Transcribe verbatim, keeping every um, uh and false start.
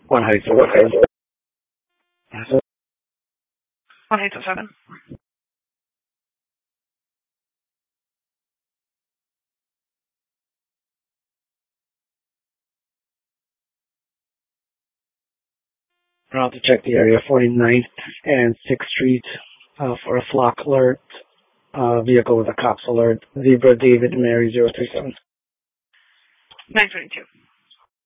one eight two seven. one eight two seven. We're out to check the area, forty-ninth and sixth Street, uh, for a flock alert, uh, vehicle with a cops alert, Zebra David Mary zero three seven. nine twenty-two.